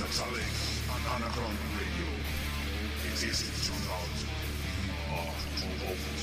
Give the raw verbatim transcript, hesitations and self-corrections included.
Metallic and Underground Radio. It is too loud. You are too old.